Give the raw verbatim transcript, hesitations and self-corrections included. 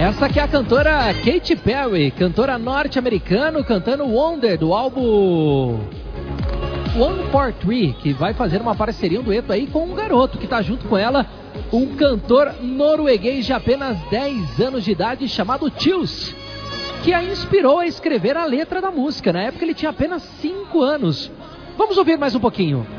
Essa que é a cantora Katy Perry, cantora norte-americana, cantando Wonder, do álbum One for Three, que vai fazer uma parceria, um dueto aí com um garoto que tá junto com ela, um cantor norueguês de apenas dez anos de idade chamado Tils, que a inspirou a escrever a letra da música. Na época ele tinha apenas cinco anos. Vamos ouvir mais um pouquinho.